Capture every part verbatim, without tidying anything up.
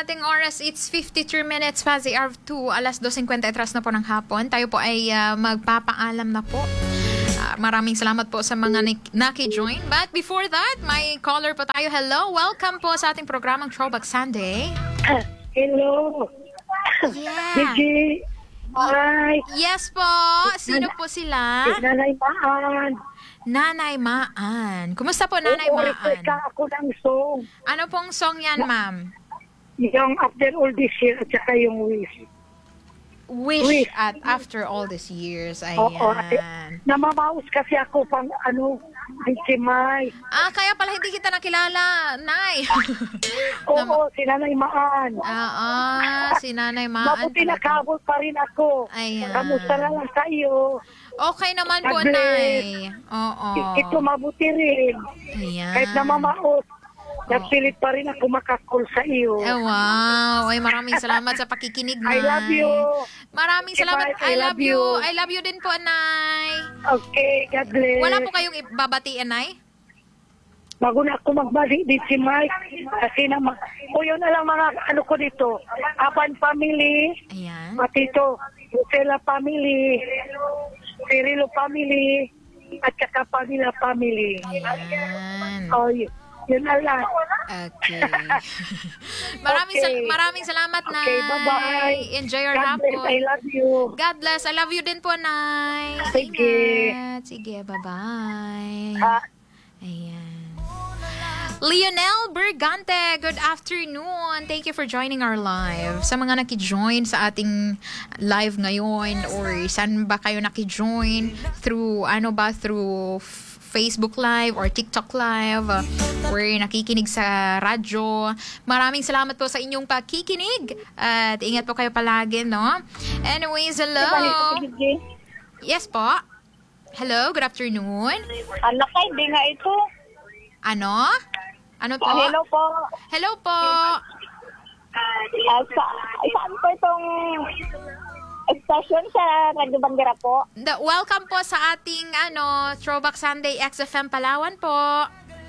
ating oras, it's fifty-three minutes past the hour of two, alas dos fifty-three na po ng hapon. Tayo po ay uh, magpapaalam na po. Uh, maraming salamat po sa mga naki-join. But before that, may caller po tayo. Hello, welcome po sa ating programang Throwback Sunday. Hello. Yeah. Gigi. Hi. Yes po. Sino po sila? Nanay Maan. Nanay Maan. Kumusta po, Nanay Oo, Maan? request ka ako ng song. Ano pong song yan, ma'am? Yung After All This Year at saka yung Wish. Wish, Wish. at After All These Years. Ayan. Oo. Namamaus kasi ako pang ano, ay si May. Ah, kaya pala hindi kita nakilala, Nay. Oo, si Nanay Maan. Ah, ah, si Nanay Maan. Mabuti talaga. nakabot pa rin ako. Ayan. Kamusta na lang sa iyo? Okay naman po, God bless. Nay. Oo. Ito mabuti rin. Ayan. Kahit namamaos, nagpilit pa rin ako makakul sa iyo. Oh, wow. Ay, maraming salamat sa pakikinig, Nay. I love you. Maraming Okay, salamat. bye. I love you. I love you din po, Nay. Okay, God bless. Wala po kayong babatiin, Nay? Bago na ako magbalik din si Mike. Kasi naman, o yun na lang mga ano ko dito. Apan family, Ayan. pati ito, Lucela family, Cirilo family, at saka Pamela family. Ayan. O, yun, yun na lang. Okay. maraming Okay. sal- maraming salamat, Nay. Okay, bye-bye. Enjoy your God bless, hapon. I love you. God bless. I love you din po, Nay. Sige. Ingat. Sige, bye-bye. Ah. Ayan. Lionel Bergante, good afternoon. Thank you for joining our live. Sa mga naki-join sa ating live ngayon or saan ba kayo naki-join through, ano ba, through Facebook Live or TikTok Live uh, or nakikinig sa radyo. Maraming salamat po sa inyong pakikinig at ingat po kayo palagi, no? Anyways, hello. Yes po. Hello, good afternoon. Anak ka, hindi nga ito. Ano? Ano po? Ah, hello po. Hello po. Ah, sa, saan po itong station sa Radyo Bandera po? The, welcome po sa ating ano Throwback Sunday X F M Palawan po.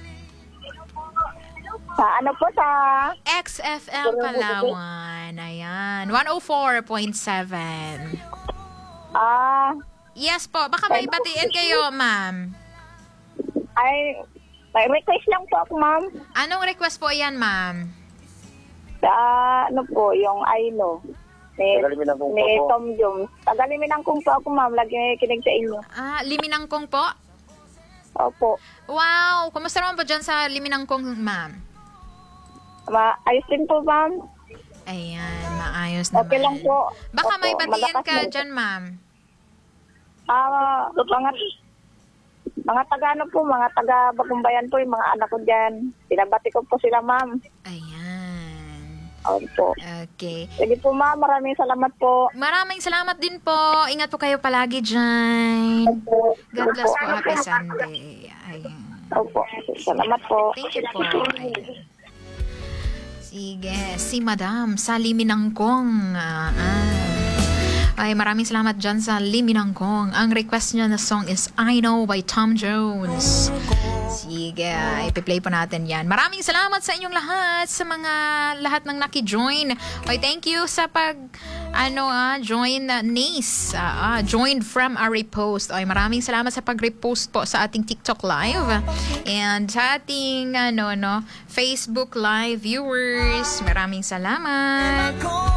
Sa ano po sa... X F M Palawan. Ayan. one oh four point seven. Ah, Yes po. Baka may batiin kayo, ma'am. ay, may request lang po ako, ma'am. Anong request po yan, ma'am? Sa ano po, yung Aino. Ni, ni Tom Jones. Tagalimin ang kung po ako, ma'am. Lagi may kinig sa inyo. Ah, Liminangkong po? Opo. Wow. Kumusta naman po dyan sa Liminangkong, ma'am? Ma ayos din po, ma'am. Ayan. Maayos naman. Okay lang po. Baka Opo, may batiin malakas ka lang. dyan, ma'am. Ah, mga, mga taga ano po, mga taga Bagumbayan po, yung mga anak ko dyan. Pinabati ko po sila, ma'am. Ayan. Opo. Okay. Sige po, ma'am. Maraming salamat po. Maraming salamat din po. Ingat po kayo palagi dyan. God bless po. Happy Sunday. Ayan. Opo. Salamat po. Thank you po. Ayan. Sige. Si Madam sa Liminangkong. Ah, ah. Ay, maraming salamat dyan sa Liminangkong. Ang request niya na song is I Know by Tom Jones. Sige, ipi-play po natin yan. Maraming salamat sa inyong lahat, sa mga lahat ng naki-join. Okay, thank you sa pag, ano ah, join uh, Nace. Ah, ah, joined from a repost. Okay, maraming salamat sa pag-repost po sa ating TikTok live. And sa ating, ano, no, Facebook live viewers. Maraming salamat.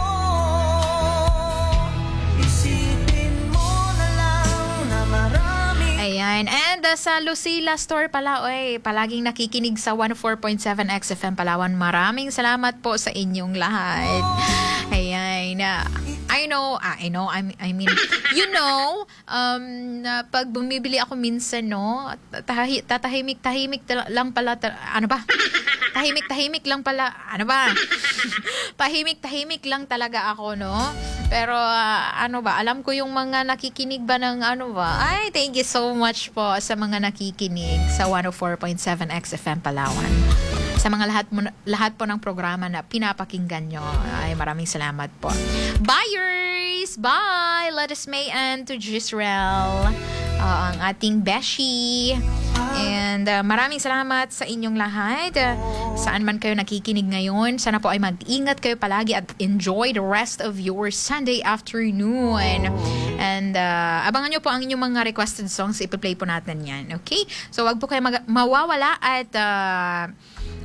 Ayan. And uh, sa Lucila Store pala, oy, palaging nakikinig sa one oh four point seven X F M Palawan. Maraming salamat po sa inyong lahat. Ayan. Uh, I know, ah, I know, I'm, I mean, you know, um, na pag bumibili ako minsan, no, tahi, tatahimik-tahimik lang pala, ta- ano ba? Tahimik-tahimik lang pala, ano ba? Tahimik-tahimik lang talaga ako, no? Pero uh, ano ba, alam ko yung mga nakikinig ba ng ano ba. Ay, thank you so much po sa mga nakikinig sa one oh four point seven X F M Palawan. Sa mga lahat mo, lahat po ng programa na pinapakinggan nyo. Ay, maraming salamat po. Buyers! Bye! Let us may end to Gisrael. Uh, ang ating Beshi. And uh, maraming salamat sa inyong lahat. Uh, saan man kayo nakikinig ngayon, sana po ay mag-ingat kayo palagi at enjoy the rest of your Sunday afternoon. And uh, abangan nyo po ang inyong mga requested songs. Ipa-play po natin yan. Okay? So wag po kayo mag- mawawala at uh,